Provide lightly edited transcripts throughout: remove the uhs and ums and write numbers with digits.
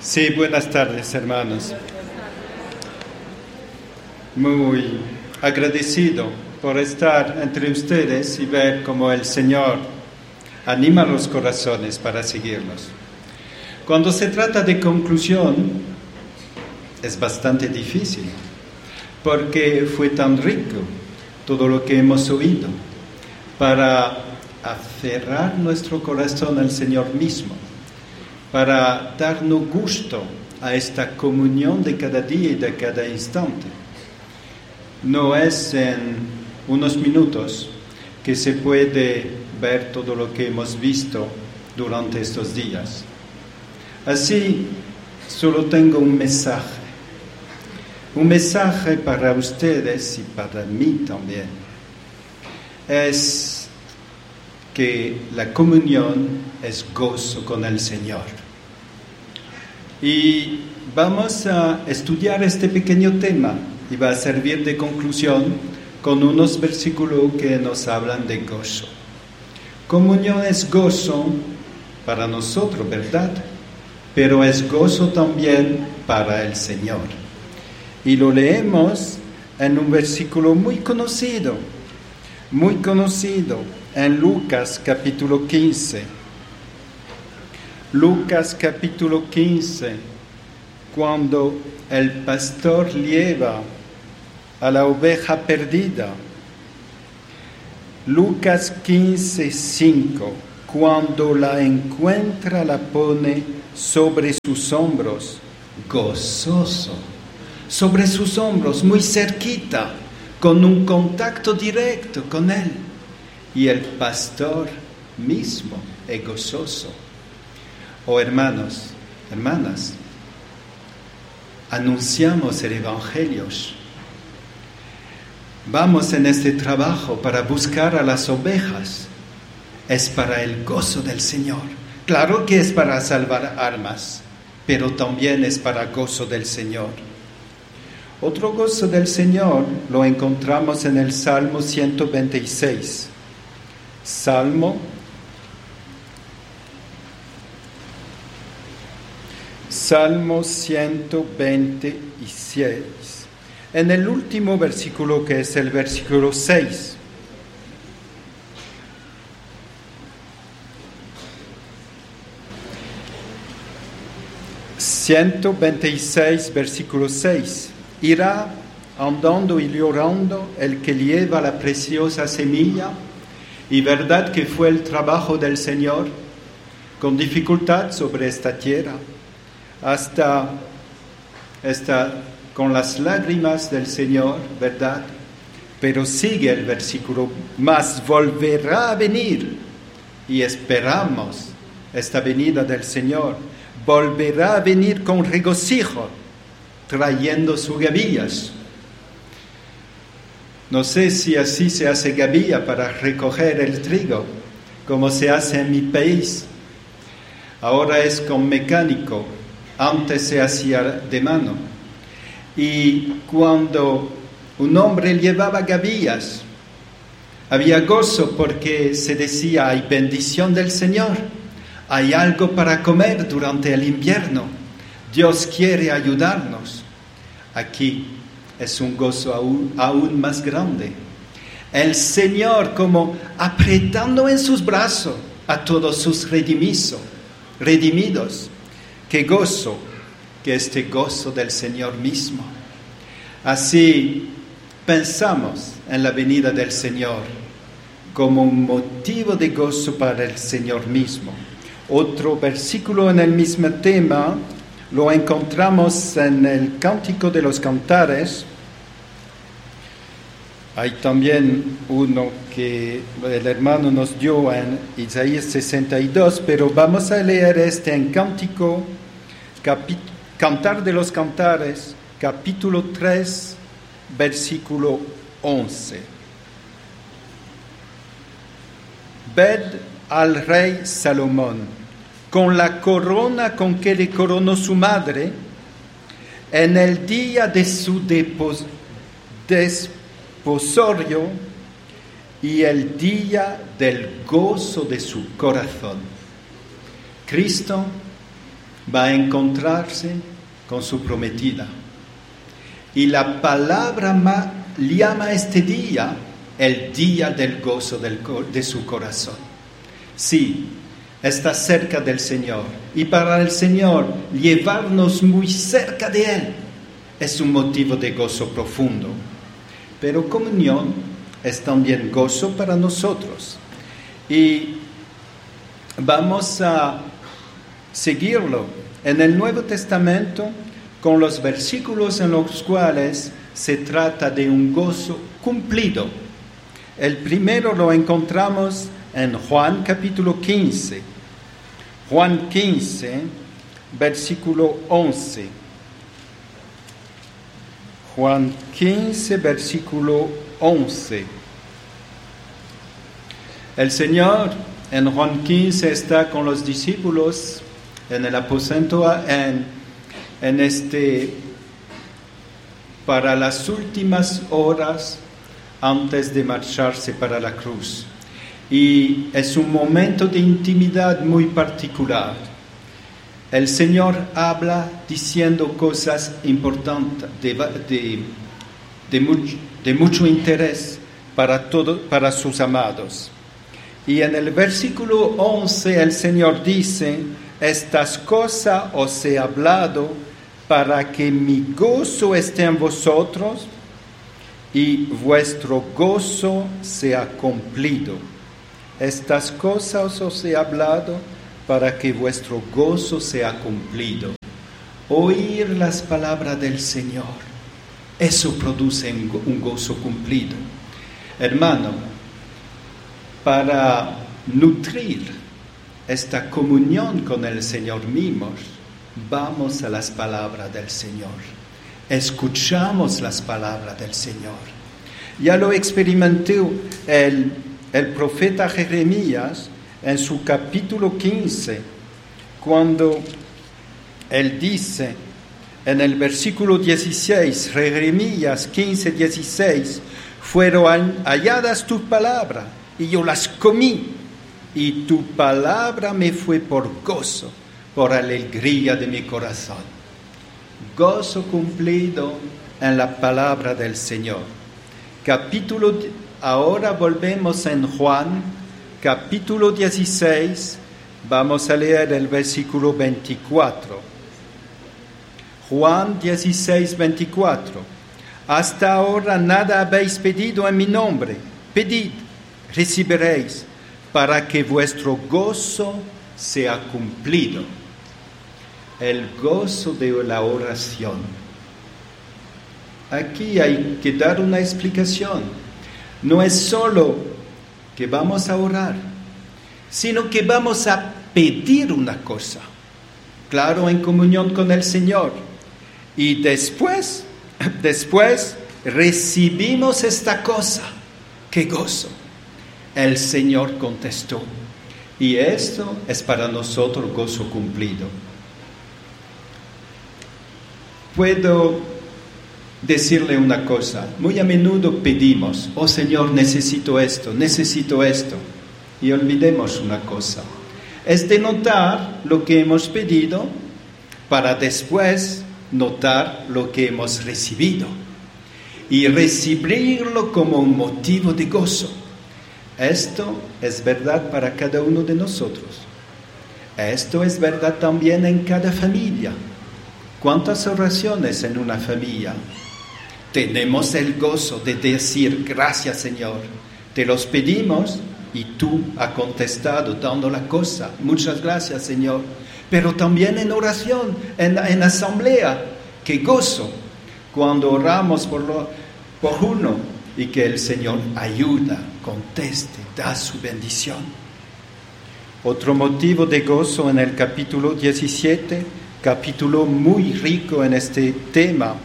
Sí, buenas tardes, hermanos. Muy agradecido por estar entre ustedes y ver cómo el Señor anima los corazones para seguirnos. Cuando se trata de conclusión, es bastante difícil, porque fue tan rico todo lo que hemos oído para aferrar nuestro corazón al Señor mismo, para darnos gusto a esta comunión de cada día y de cada instante. No es en unos minutos que se puede ver todo lo que hemos visto durante estos días. Así, solo tengo un mensaje para ustedes y para mí también. Es que la comunión es gozo con el Señor. Y vamos a estudiar este pequeño tema y va a servir de conclusión con unos versículos que nos hablan de gozo. Comunión es gozo para nosotros, ¿verdad? Pero es gozo también para el Señor. Y lo leemos en un versículo muy conocido, en Lucas capítulo 15. Lucas capítulo 15, cuando el pastor lleva a la oveja perdida. Lucas 15, 5, cuando la encuentra, la pone sobre sus hombros, gozoso, sobre sus hombros, muy cerquita, con un contacto directo con él. Y el pastor mismo es gozoso. Oh hermanos, hermanas, anunciamos el Evangelio. Vamos en este trabajo para buscar a las ovejas. Es para el gozo del Señor. Claro que es para salvar almas, pero también es para gozo del Señor. Otro gozo del Señor lo encontramos en el Salmo 126. Salmo 126, en el último versículo, que es el versículo 6. Versículo 6. Irá andando y llorando el que lleva la preciosa semilla, y verdad que fue el trabajo del Señor con dificultad sobre esta tierra, hasta con las lágrimas del Señor, ¿verdad? Pero sigue el versículo, mas volverá a venir, y esperamos esta venida del Señor. Volverá a venir con regocijo, trayendo sus gavillas. No sé si así se hace gavilla para recoger el trigo, como se hace en mi país. Ahora es con mecánico. Antes se hacía de mano. Y cuando un hombre llevaba gavillas, había gozo porque se decía, hay bendición del Señor, hay algo para comer durante el invierno, Dios quiere ayudarnos. Aquí es un gozo aún más grande. El Señor como apretando en sus brazos a todos sus redimidos. ¡Qué gozo! Que este gozo del Señor mismo. Así pensamos en la venida del Señor como un motivo de gozo para el Señor mismo. Otro versículo en el mismo tema lo encontramos en el Cántico de los Cantares. Hay también uno que el hermano nos dio en Isaías 62, pero vamos a leer este en Cántico, Cantar de los Cantares, capítulo 3, versículo 11. Ved al rey Salomón, con la corona con que le coronó su madre, en el día de su desposorio y el día del gozo de su corazón. Cristo va a encontrarse con su prometida. Y la palabra llama este día el día del gozo de su corazón. Sí, está cerca del Señor. Y para el Señor, llevarnos muy cerca de Él es un motivo de gozo profundo. Pero comunión es también gozo para nosotros. Y vamos a seguirlo en el Nuevo Testamento con los versículos en los cuales se trata de un gozo cumplido. El primero lo encontramos en Juan capítulo 15. Juan 15, versículo 11. Juan 15, versículo 11. El Señor en Juan 15 está con los discípulos en el aposento para las últimas horas antes de marcharse para la cruz. Y es un momento de intimidad muy particular. El Señor habla diciendo cosas importantes, de mucho interés para sus amados. Y en el versículo 11 el Señor dice: estas cosas os he hablado para que mi gozo esté en vosotros y vuestro gozo sea cumplido. Estas cosas os he hablado para que vuestro gozo sea cumplido. Oír las palabras del Señor, eso produce un gozo cumplido. Hermano, para nutrir esta comunión con el Señor mismo, vamos a las palabras del Señor. Escuchamos las palabras del Señor. Ya lo experimentó el profeta Jeremías en su capítulo 15, cuando él dice en el versículo 16, Jeremías 15, 16, fueron halladas tus palabras y yo las comí, y tu palabra me fue por gozo, por alegría de mi corazón. Gozo cumplido en la palabra del Señor. Ahora volvemos en Juan, capítulo 16, vamos a leer el versículo 24. Juan 16, 24. Hasta ahora nada habéis pedido en mi nombre. Pedid, recibiréis, para que vuestro gozo sea cumplido. El gozo de la oración. Aquí hay que dar una explicación. No es solo que vamos a orar, sino que vamos a pedir una cosa, claro, en comunión con el Señor. Y después recibimos esta cosa. ¡Qué gozo! El Señor contestó. Y esto es para nosotros gozo cumplido. Puedo decirle una cosa. Muy a menudo pedimos: oh Señor, necesito esto. Y olvidemos una cosa. Es de notar lo que hemos pedido para después notar lo que hemos recibido. Y recibirlo como un motivo de gozo. Esto es verdad para cada uno de nosotros. Esto es verdad también en cada familia. ¿Cuántas oraciones en una familia? Tenemos el gozo de decir: gracias, Señor. Te los pedimos y tú has contestado dando la cosa. Muchas gracias, Señor. Pero también en oración, en asamblea. ¡Qué gozo! Cuando oramos por uno y que el Señor ayuda, conteste, da su bendición. Otro motivo de gozo en el capítulo 17, capítulo muy rico en este tema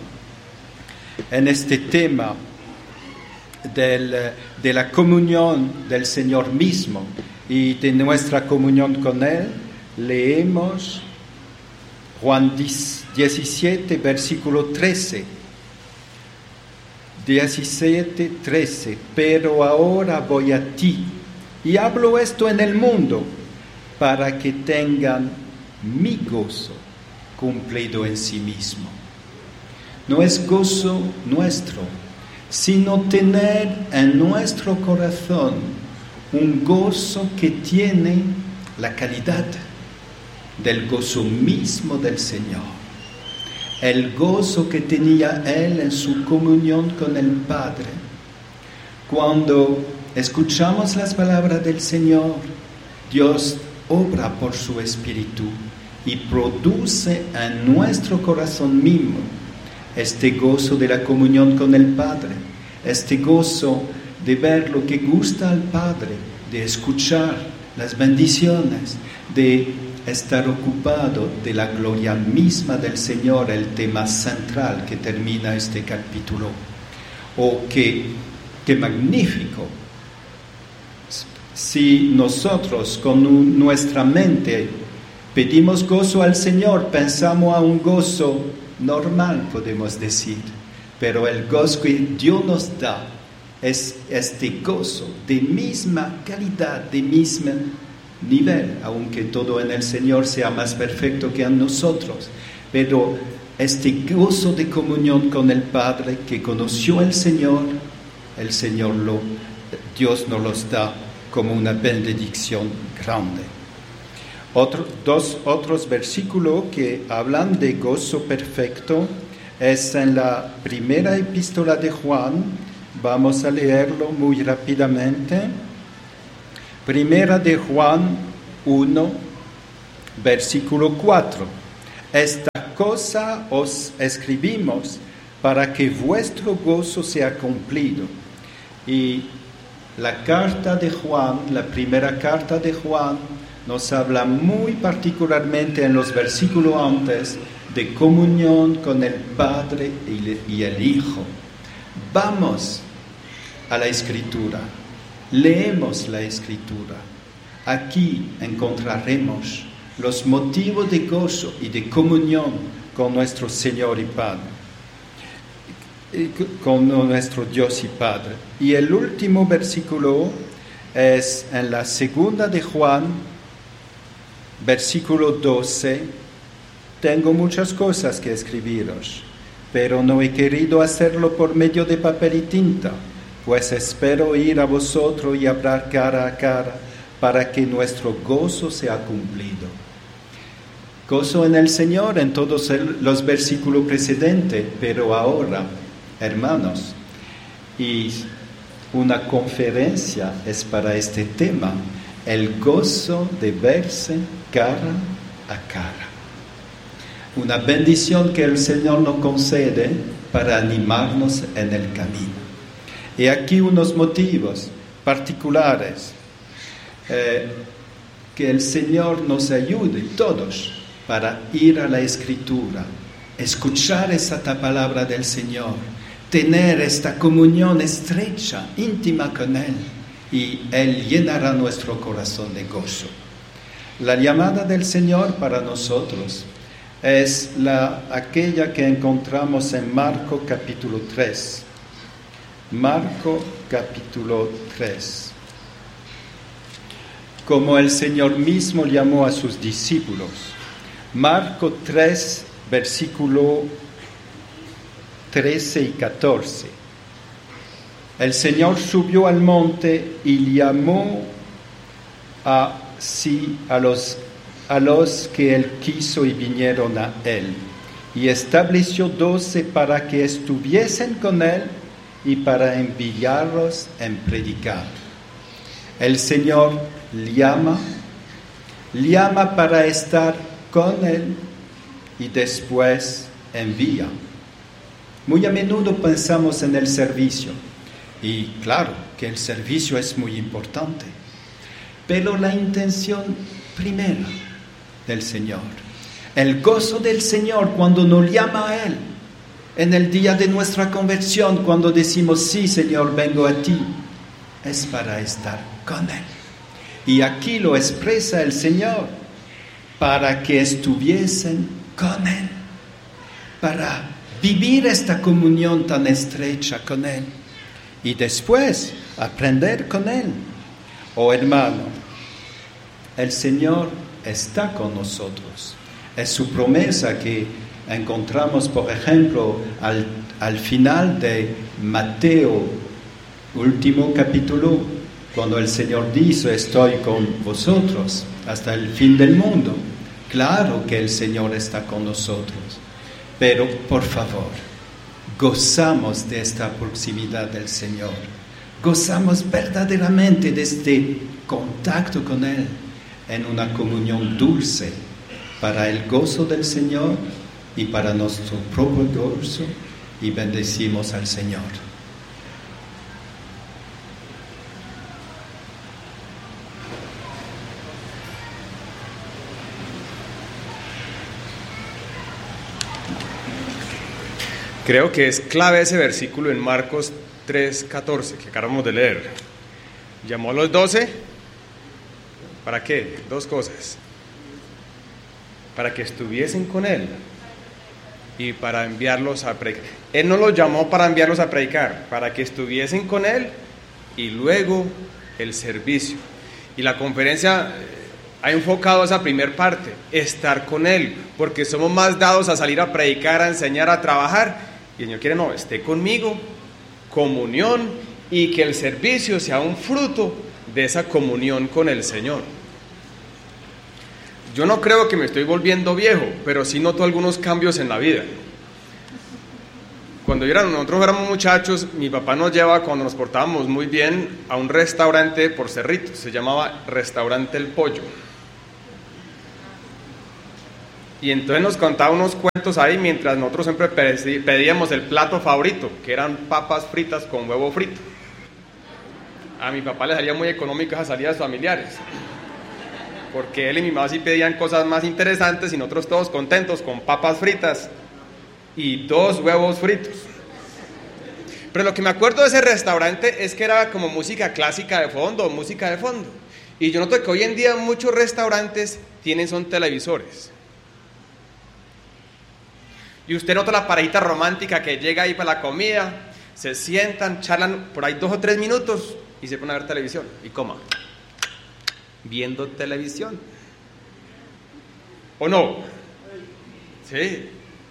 de la comunión del Señor mismo y de nuestra comunión con Él. Leemos Juan 17, versículo 13. 17, 13. Pero ahora voy a ti y hablo esto en el mundo para que tengan mi gozo cumplido en sí mismo. No es gozo nuestro, sino tener en nuestro corazón un gozo que tiene la calidad del gozo mismo del Señor. El gozo que tenía Él en su comunión con el Padre. Cuando escuchamos las palabras del Señor, Dios obra por su Espíritu y produce en nuestro corazón mismo este gozo de la comunión con el Padre, este gozo de ver lo que gusta al Padre, de escuchar las bendiciones, de estar ocupado de la gloria misma del Señor, el tema central que termina este capítulo. Oh, qué magnífico. Si nosotros con nuestra mente pedimos gozo al Señor, pensamos a un gozo normal, podemos decir, pero el gozo que Dios nos da es este gozo de misma calidad, de mismo nivel, aunque todo en el Señor sea más perfecto que en nosotros, pero este gozo de comunión con el Padre que conoció el Señor Dios nos los da como una bendición grande. Dos otros versículos que hablan de gozo perfecto es en la primera epístola de Juan. Vamos a leerlo muy rápidamente. Primera de Juan 1, versículo 4. Esta cosa os escribimos para que vuestro gozo sea cumplido. Y la carta de Juan, la primera carta de Juan, nos habla muy particularmente en los versículos antes de comunión con el Padre y el Hijo. Vamos a la Escritura, leemos la Escritura. Aquí encontraremos los motivos de gozo y de comunión con nuestro Señor y Padre, con nuestro Dios y Padre. Y el último versículo es en la segunda de Juan, versículo 12. Tengo muchas cosas que escribiros, pero no he querido hacerlo por medio de papel y tinta, pues espero ir a vosotros y hablar cara a cara, para que nuestro gozo sea cumplido. Gozo en el Señor en todos los versículos precedentes, pero ahora, hermanos, y una conferencia es para este tema, el gozo de verse cara a cara. Una bendición que el Señor nos concede para animarnos en el camino. Y aquí unos motivos particulares. Que el Señor nos ayude todos para ir a la Escritura, escuchar esta palabra del Señor, tener esta comunión estrecha, íntima con Él, y Él llenará nuestro corazón de gozo. La llamada del Señor para nosotros es aquella que encontramos en Marcos capítulo 3. Marcos capítulo 3. Como el Señor mismo llamó a sus discípulos. Marcos 3, versículo 13 y 14. El Señor subió al monte y llamó a los que Él quiso y vinieron a Él. Y estableció 12 para que estuviesen con Él y para enviarlos en predicar. El Señor llama para estar con Él y después envía. Muy a menudo pensamos en el servicio, y claro que el servicio es muy importante, pero la intención primera del Señor, el gozo del Señor cuando nos llama a Él, en el día de nuestra conversión, cuando decimos, sí Señor, vengo a ti, es para estar con Él. Y aquí lo expresa el Señor, para que estuviesen con Él, para vivir esta comunión tan estrecha con Él, y después aprender con Él. Oh hermano, el Señor está con nosotros. Es su promesa que encontramos, por ejemplo, al final de Mateo, último capítulo, cuando el Señor dice: estoy con vosotros hasta el fin del mundo. Claro que el Señor está con nosotros, pero por favor, gozamos de esta proximidad del Señor, gozamos verdaderamente de este contacto con Él en una comunión dulce para el gozo del Señor y para nuestro propio gozo, y bendecimos al Señor. Creo que es clave ese versículo en Marcos 3:14 que acabamos de leer. Llamó a los 12, ¿para qué? Dos cosas: para que estuviesen con Él y para enviarlos a predicar. Él no los llamó para enviarlos a predicar, para que estuviesen con Él y luego el servicio. Y la conferencia ha enfocado esa primer parte, estar con Él, porque somos más dados a salir a predicar, a enseñar, a trabajar. Y el Señor quiere, no, esté conmigo, comunión, y que el servicio sea un fruto de esa comunión con el Señor. Yo no creo que me estoy volviendo viejo, pero sí noto algunos cambios en la vida. Cuando nosotros éramos muchachos, mi papá nos llevaba, cuando nos portábamos muy bien, a un restaurante por Cerritos, se llamaba Restaurante El Pollo. Y entonces nos contaba unos cuentos ahí, mientras nosotros siempre pedíamos el plato favorito, que eran papas fritas con huevo frito. A mi papá le salía muy económico esas salidas familiares, porque él y mi mamá sí pedían cosas más interesantes y nosotros todos contentos con papas fritas y 2 huevos fritos. Pero lo que me acuerdo de ese restaurante es que era como música clásica de fondo, música de fondo. Y yo noto que hoy en día muchos restaurantes son televisores. Y usted nota la parejita romántica que llega ahí para la comida, se sientan, charlan por ahí 2 o 3 minutos y se ponen a ver televisión. ¿Y coma? Viendo televisión. ¿O no? Sí.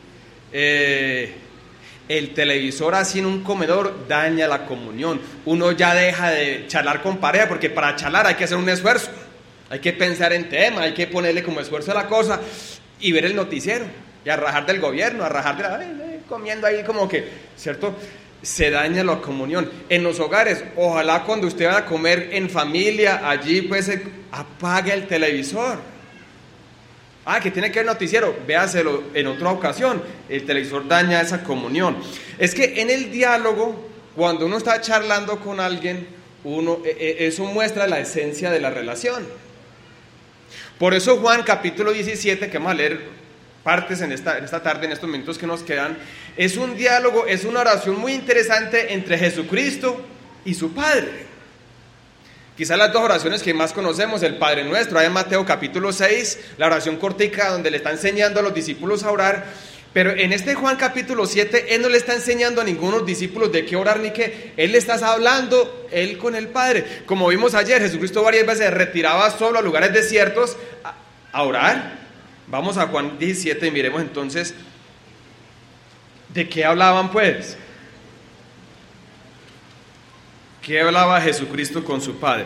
El televisor así en un comedor daña la comunión. Uno ya deja de charlar con pareja, porque para charlar hay que hacer un esfuerzo. Hay que pensar en tema, hay que ponerle como esfuerzo a la cosa y ver el noticiero. Y a rajar del gobierno, a rajar de la... comiendo ahí como que, ¿cierto? Se daña la comunión. En los hogares, ojalá cuando usted va a comer en familia, allí pues apague el televisor. Que tiene que ver noticiero, véaselo en otra ocasión. El televisor daña esa comunión. Es que en el diálogo, cuando uno está charlando con alguien, eso muestra la esencia de la relación. Por eso Juan capítulo 17, que vamos a leer partes en esta tarde, en estos minutos que nos quedan, es un diálogo, es una oración muy interesante entre Jesucristo y su Padre. Quizás las 2 oraciones que más conocemos, el Padre Nuestro, hay en Mateo capítulo 6, la oración cortica donde le está enseñando a los discípulos a orar, pero en este Juan capítulo 7, Él no le está enseñando a ninguno de los discípulos de qué orar ni qué, Él le está hablando, Él con el Padre. Como vimos ayer, Jesucristo varias veces se retiraba solo a lugares desiertos a orar. Vamos a Juan 17 y miremos entonces de qué hablaban pues. ¿Qué hablaba Jesucristo con su Padre?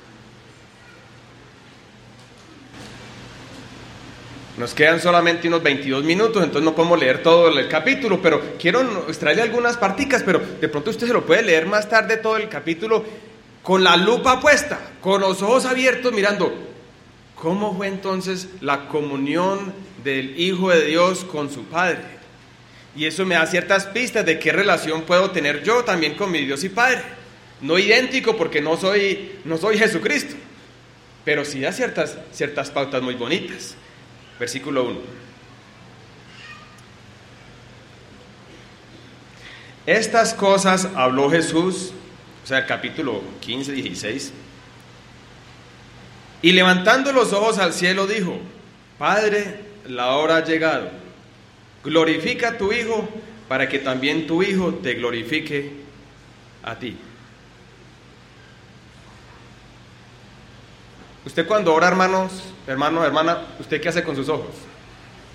Nos quedan solamente unos 22 minutos, entonces no podemos leer todo el capítulo, pero quiero extraerle algunas particas, pero de pronto usted se lo puede leer más tarde todo el capítulo con la lupa puesta, con los ojos abiertos, mirando cómo fue entonces la comunión del Hijo de Dios con su Padre. Y eso me da ciertas pistas de qué relación puedo tener yo también con mi Dios y Padre. No idéntico, porque no soy Jesucristo, pero sí da ciertas pautas muy bonitas. Versículo 1. Estas cosas habló Jesús, o sea, el capítulo 15, 16. Y levantando los ojos al cielo dijo: Padre, la hora ha llegado. Glorifica a tu Hijo, para que también tu Hijo te glorifique a ti. Usted cuando ora, hermano, hermana, ¿usted qué hace con sus ojos?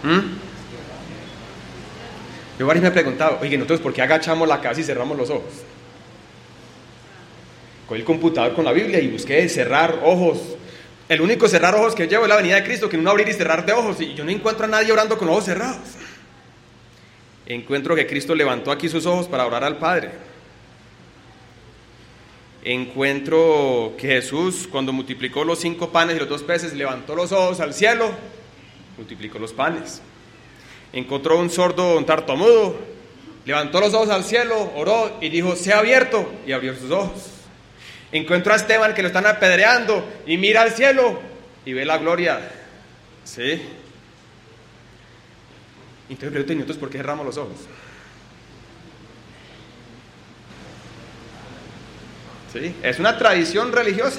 Yo varios me he preguntado, oye, nosotros ¿por qué agachamos la cabeza y cerramos los ojos? Cogí el computador con la Biblia y busqué cerrar ojos. El único cerrar ojos que llevo es la venida de Cristo, que no abrir y cerrar de ojos. Y yo no encuentro a nadie orando con ojos cerrados. Encuentro que Cristo levantó aquí sus ojos para orar al Padre. Encuentro que Jesús, cuando multiplicó los 5 panes y los 2 peces, levantó los ojos al cielo, multiplicó los panes. Encontró un sordo, un tartamudo, levantó los ojos al cielo, oró y dijo, sea abierto, y abrió sus ojos. Encuentro a Esteban, que lo están apedreando, y mira al cielo y ve la gloria. ¿Sí? Entonces pregunto, ¿y nosotros por qué cerramos los ojos? ¿Sí? Es una tradición religiosa.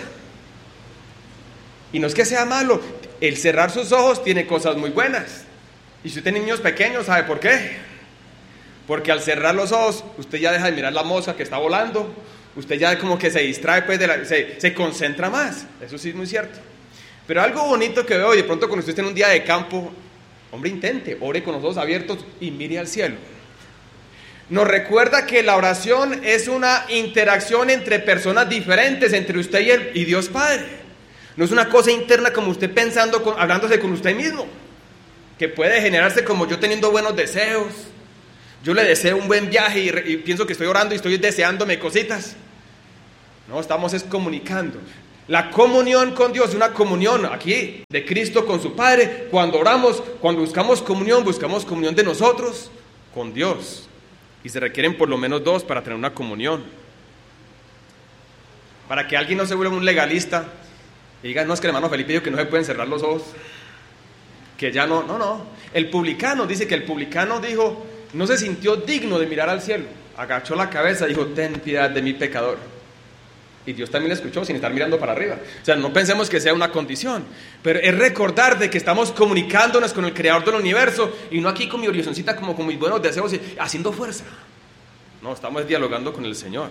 Y no es que sea malo. El cerrar sus ojos tiene cosas muy buenas. Y si usted tiene niños pequeños, ¿sabe por qué? Porque al cerrar los ojos, usted ya deja de mirar la mosca que está volando. Usted ya como que se distrae, pues, se concentra más. Eso sí es muy cierto. Pero algo bonito que veo, y de pronto cuando usted esté en un día de campo, hombre, intente, ore con los ojos abiertos y mire al cielo. Nos recuerda que la oración es una interacción entre personas diferentes, entre usted y Dios Padre. No es una cosa interna como usted pensando, hablándose con usted mismo, que puede generarse como yo teniendo buenos deseos. Yo le deseo un buen viaje y pienso que estoy orando y estoy deseándome cositas. No, estamos comunicando. La comunión con Dios es una comunión aquí de Cristo con su Padre. Cuando oramos, cuando buscamos comunión de nosotros con Dios. Y se requieren por lo menos 2 para tener una comunión. Para que alguien no se vuelva un legalista y diga, no, es que el hermano Felipe dijo que no se pueden cerrar los ojos. Que ya no. El publicano dice que el publicano dijo, no se sintió digno de mirar al cielo. Agachó la cabeza y dijo, ten piedad de mí, pecador. Y Dios también le escuchó sin estar mirando para arriba. O sea, no pensemos que sea una condición, pero es recordar de que estamos comunicándonos con el creador del universo y no aquí con mi oracioncita como con mis buenos deseos y haciendo fuerza. No, estamos dialogando con el Señor.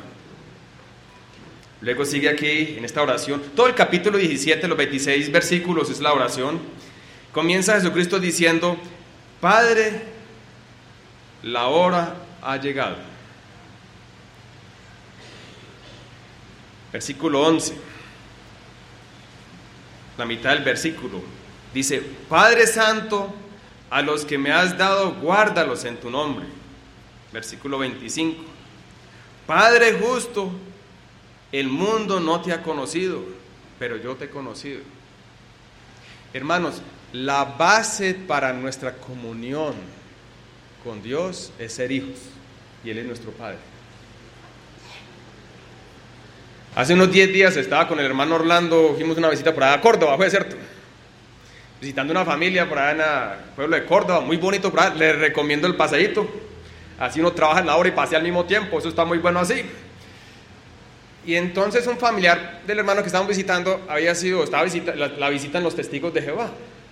Luego sigue aquí en esta oración. Todo el capítulo 17, los 26 versículos es la oración. Comienza Jesucristo diciendo, Padre, la hora ha llegado. Versículo 11, la mitad del versículo, dice, Padre Santo, a los que me has dado, guárdalos en tu nombre. Versículo 25, Padre justo, el mundo no te ha conocido, pero yo te he conocido. Hermanos, la base para nuestra comunión con Dios es ser hijos, y Él es nuestro Padre. Hace unos 10 días estaba con el hermano Orlando, fuimos una visita por allá a Córdoba, fue cierto, visitando una familia por allá en el pueblo de Córdoba, muy bonito por allá, les recomiendo el paseíto, así uno trabaja en la obra y pasea al mismo tiempo, eso está muy bueno así. Y entonces un familiar del hermano que estaban visitando la visita en los Testigos de Jehová,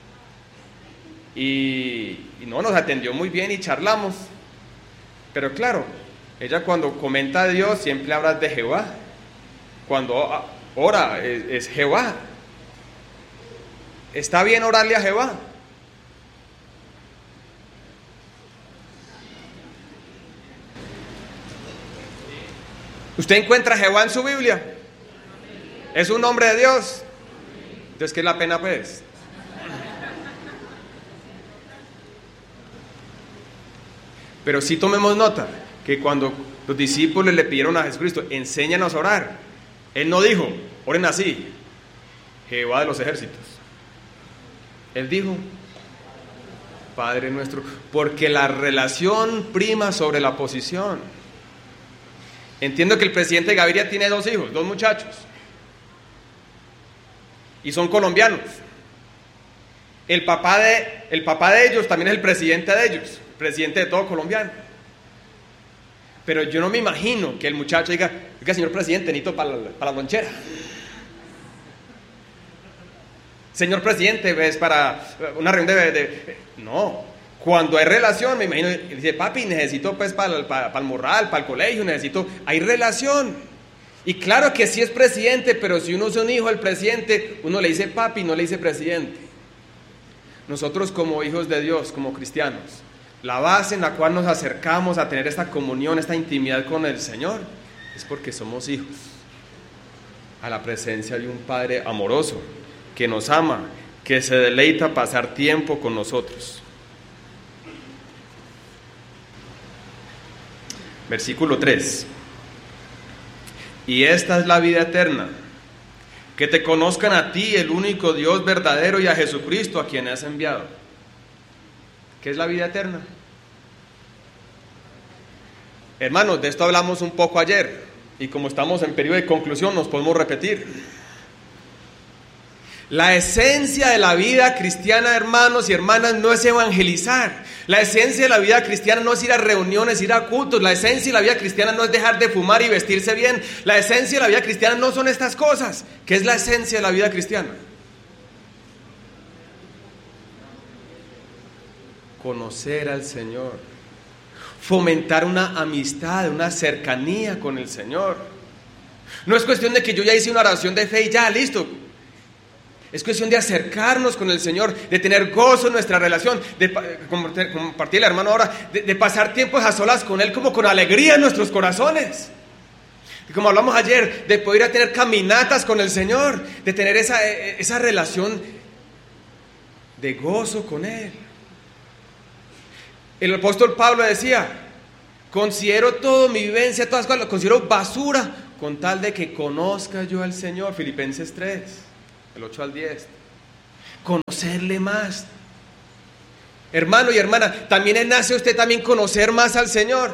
y nos atendió muy bien y charlamos, pero claro, ella cuando comenta a Dios siempre habla de Jehová. Cuando ora es Jehová. ¿Está bien orarle a Jehová? ¿Usted encuentra a Jehová en su Biblia? ¿Es un nombre de Dios? Entonces, ¿qué es la pena, pues? Pero sí tomemos nota que cuando los discípulos le pidieron a Jesucristo, enséñanos a orar, Él no dijo, oren así, Jehová de los ejércitos. Él dijo, Padre nuestro, porque la relación prima sobre la posición. Entiendo que el presidente de Gaviria tiene 2 hijos, 2 muchachos, y son colombianos. El papá de ellos también es el presidente de ellos, presidente de todo colombiano. Pero yo no me imagino que el muchacho diga, oiga, señor presidente, necesito para la lonchera. Señor presidente, es para una reunión No, cuando hay relación, me imagino, dice, papi, necesito pues para el morral, para el colegio, hay relación. Y claro que sí es presidente, pero si uno es un hijo del presidente, uno le dice papi, no le dice presidente. nosotros como hijos de Dios, como cristianos, la base en la cual nos acercamos a tener esta comunión, esta intimidad con el Señor, es porque somos hijos a la presencia de un Padre amoroso, que nos ama, que se deleita pasar tiempo con nosotros. Versículo 3. Y esta es la vida eterna, que te conozcan a ti, el único Dios verdadero, y a Jesucristo, a quien has enviado. ¿Qué es la vida eterna? Hermanos, de esto hablamos un poco ayer, y como estamos en periodo de conclusión, nos podemos repetir. La esencia de la vida cristiana, hermanos y hermanas, no es evangelizar. La esencia de la vida cristiana no es ir a reuniones, ir a cultos. La esencia de la vida cristiana no es dejar de fumar y vestirse bien. La esencia de la vida cristiana no son estas cosas. ¿Qué es la esencia de la vida cristiana? Conocer al Señor, fomentar una amistad, una cercanía con el Señor. No es cuestión de que yo ya hice una oración de fe y ya, listo. Es cuestión de acercarnos con el Señor, de tener gozo en nuestra relación, de compartir el hermano ahora, de pasar tiempos a solas con Él como con alegría en nuestros corazones. Y como hablamos ayer, de poder ir a tener caminatas con el Señor, de tener esa relación de gozo con Él. El apóstol Pablo decía, considero todo mi vivencia, todas las cosas, lo considero basura, con tal de que conozca yo al Señor. Filipenses 3. El 8 al 10. Conocerle más. Hermano y hermana, también nace usted también conocer más al Señor.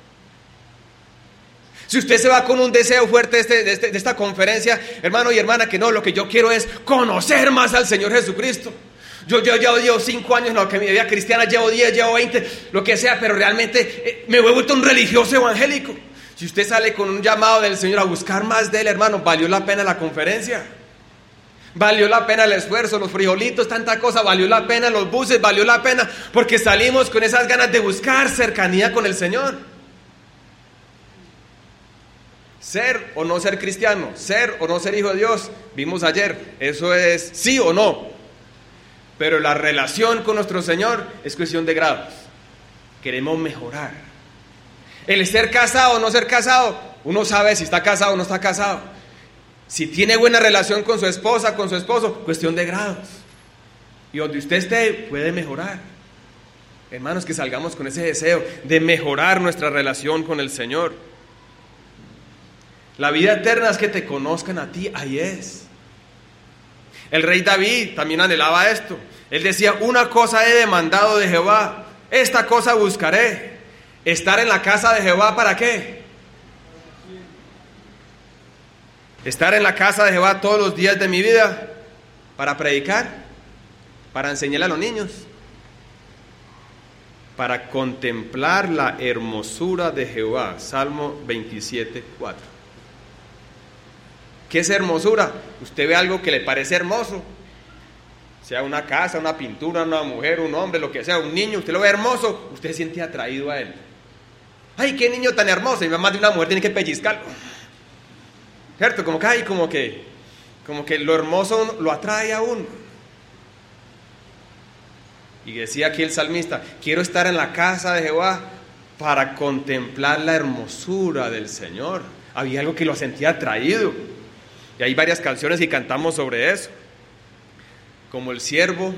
Si usted se va con un deseo fuerte de esta conferencia, hermano y hermana, que no, lo que yo quiero es conocer más al Señor Jesucristo. Yo llevo 5 años en lo que mi vida cristiana, llevo 10, llevo 20, lo que sea, pero realmente me he vuelto un religioso evangélico. Si usted sale con un llamado del Señor a buscar más de Él, hermano, valió la pena la conferencia. Valió la pena el esfuerzo, los frijolitos, tanta cosa, valió la pena los buses, valió la pena, porque salimos con esas ganas de buscar cercanía con el Señor. Ser o no ser cristiano, ser o no ser hijo de Dios, vimos ayer, eso es sí o no. Pero la relación con nuestro Señor es cuestión de grados. Queremos mejorar. El ser casado o no ser casado, uno sabe si está casado o no está casado. Si tiene buena relación con su esposa, con su esposo, cuestión de grados. Y donde usted esté, puede mejorar. Hermanos, que salgamos con ese deseo de mejorar nuestra relación con el Señor. La vida eterna es que te conozcan a ti, ahí es. El rey David también anhelaba esto. Él decía, una cosa he demandado de Jehová, esta cosa buscaré. Estar en la casa de Jehová, ¿para qué? Estar en la casa de Jehová todos los días de mi vida, para predicar, para enseñarle a los niños, para contemplar la hermosura de Jehová. Salmo 27, 4. ¿Qué es hermosura? Usted ve algo que le parece hermoso, sea una casa, una pintura, una mujer, un hombre, lo que sea, un niño, usted lo ve hermoso, usted se siente atraído a él. ¡Ay, qué niño tan hermoso! Y más de una mujer tiene que pellizcarlo, ¿cierto? Como que lo hermoso lo atrae a uno. Y decía aquí el salmista, quiero estar en la casa de Jehová para contemplar la hermosura del Señor. Había algo que lo sentía atraído. Y hay varias canciones y cantamos sobre eso. Como el siervo,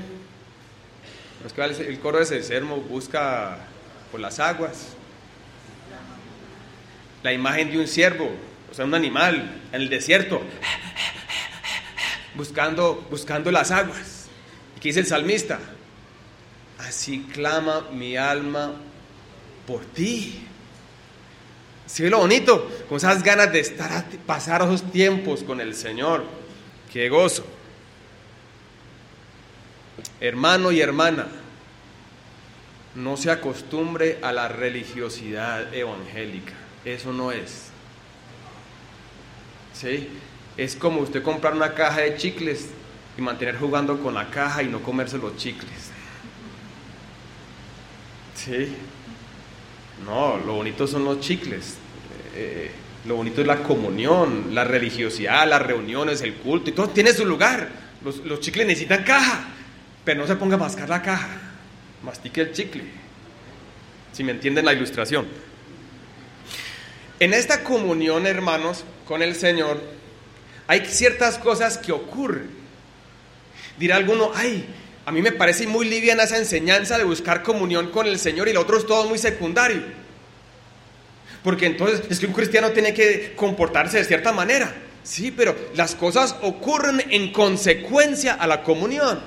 el coro es el siervo busca por las aguas. La imagen de un siervo, o sea, un animal en el desierto, buscando las aguas. ¿Y qué dice el salmista? Así clama mi alma por ti. ¿Sí ve lo bonito? Con esas ganas de pasar esos tiempos con el Señor. ¡Qué gozo! Hermano y hermana, no se acostumbre a la religiosidad evangélica. Eso no es. ¿Sí? Es como usted comprar una caja de chicles y mantener jugando con la caja y no comerse los chicles. ¿Sí? No, lo bonito son los chicles. Lo bonito es la comunión, la religiosidad, las reuniones, el culto, y todo tiene su lugar. Los chicles necesitan caja, pero no se ponga a mascar la caja, mastique el chicle, si me entienden la ilustración. En esta comunión, hermanos, con el Señor, hay ciertas cosas que ocurren. Dirá alguno, ay, a mí me parece muy liviana esa enseñanza de buscar comunión con el Señor y lo otro es todo muy secundario. Porque entonces es que un cristiano tiene que comportarse de cierta manera. Sí, pero las cosas ocurren en consecuencia a la comunión.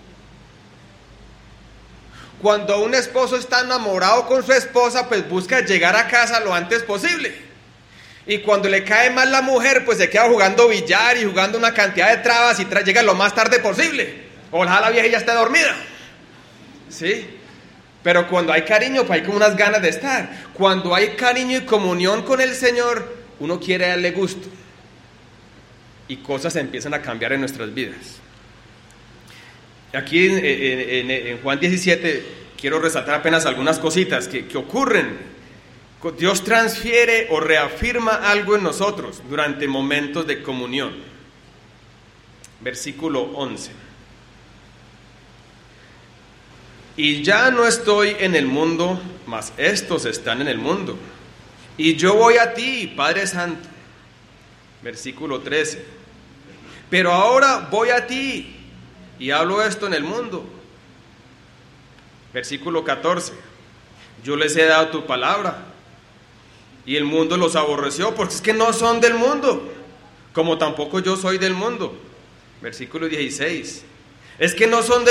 Cuando un esposo está enamorado con su esposa, pues busca llegar a casa lo antes posible. Y cuando le cae mal la mujer, pues se queda jugando billar y jugando una cantidad de trabas y llega lo más tarde posible. Ojalá la vieja ya esté dormida. ¿Sí? Pero cuando hay cariño, pues hay como unas ganas de estar. Cuando hay cariño y comunión con el Señor, uno quiere darle gusto. Y cosas empiezan a cambiar en nuestras vidas. Aquí en Juan 17 quiero resaltar apenas algunas cositas que ocurren. Dios transfiere o reafirma algo en nosotros durante momentos de comunión. Versículo 11. Y ya no estoy en el mundo, mas estos están en el mundo. Y yo voy a ti, Padre Santo. Versículo 13. Pero ahora voy a ti y hablo esto en el mundo. Versículo 14. Yo les he dado tu palabra y el mundo los aborreció porque es que no son del mundo, como tampoco yo soy del mundo. Versículo 16. Es que no son del